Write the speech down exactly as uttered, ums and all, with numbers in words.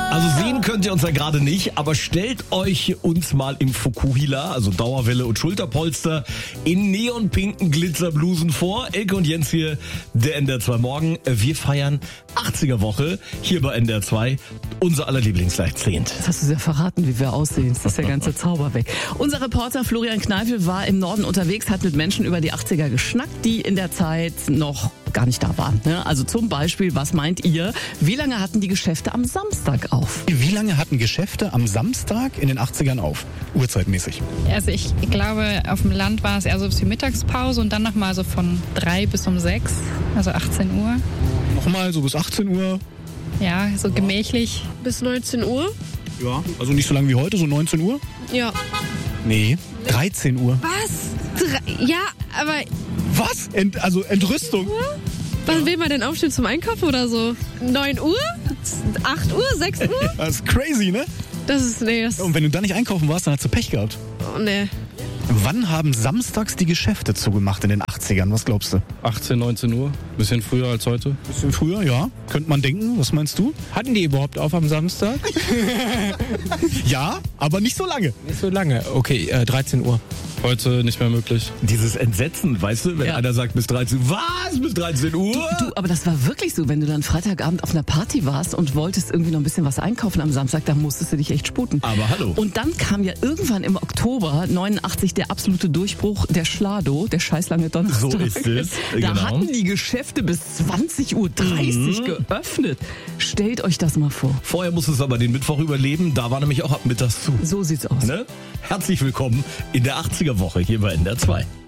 Also sehen könnt ihr uns ja gerade nicht, aber stellt euch uns mal im Fukuhila, also Dauerwelle und Schulterpolster, in neonpinken Glitzerblusen vor. Elke und Jens hier, der N D R zwei Morgen. Wir feiern achtziger Woche hier bei N D R zwei, unser aller Lieblingsjahrzehnt. Das hast du sehr verraten, wie wir aussehen. Das ist der ganze Zauber weg. Unser Reporter Florian Kneifel war im Norden unterwegs, hat mit Menschen über die achtziger geschnackt, die in der Zeit noch gar nicht da waren. Also zum Beispiel, was meint ihr, wie lange hatten die Geschäfte am Samstag auf? Wie lange hatten Geschäfte am Samstag in den achtzigern auf? Uhrzeitmäßig. Also ich glaube, auf dem Land war es eher so bis die Mittagspause und dann nochmal so von drei bis um sechs, also achtzehn Uhr. Nochmal so bis achtzehn Uhr. Ja, so gemächlich. Bis neunzehn Uhr? Ja, also nicht so lange wie heute, so neunzehn Uhr? Ja. Nee, dreizehn Uhr. Was? Dre- ja, aber Was? Ent, also Entrüstung? wann will man denn aufstehen zum Einkaufen oder so? neun Uhr? acht Uhr? sechs Uhr? Das ist crazy, ne? Das ist, nee, das, Und wenn du da nicht einkaufen warst, dann hast du Pech gehabt. oh, nee. Wann haben samstags die Geschäfte zugemacht in den achtzigern? Was glaubst du? achtzehn, neunzehn Uhr. Bisschen früher als heute. Bisschen früher, ja. Könnte man denken. Was meinst du? Hatten die überhaupt auf am Samstag? Ja, aber nicht so lange. Nicht so lange. Okay, äh, dreizehn Uhr. Heute nicht mehr möglich. Dieses Entsetzen, weißt du, wenn Ja. einer sagt bis dreizehn Uhr, was, bis dreizehn Uhr? Du, aber das war wirklich so, wenn du dann Freitagabend auf einer Party warst und wolltest irgendwie noch ein bisschen was einkaufen am Samstag, dann musstest du dich echt sputen. Aber hallo. Und dann kam ja irgendwann im Oktober neunundachtzig der absolute Durchbruch, der Schlado, der scheißlange Donnerstag. So ist es, Da genau. hatten die Geschäfte bis zwanzig Uhr dreißig geöffnet. Stellt euch das mal vor. Vorher muss es aber den Mittwoch überleben, da war nämlich auch ab mittags zu. So sieht's aus. Ne? Herzlich willkommen in der achtziger Woche hier bei N D R zwei.